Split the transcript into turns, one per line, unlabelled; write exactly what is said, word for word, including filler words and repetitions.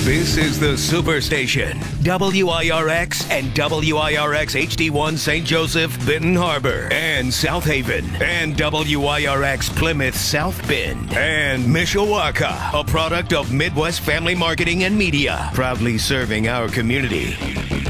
This is the Superstation, W I R X and W I R X H D one Saint Joseph, Benton Harbor, and South Haven, and W I R X Plymouth South Bend, and Mishawaka, a product of Midwest Family Marketing and Media, proudly serving our community.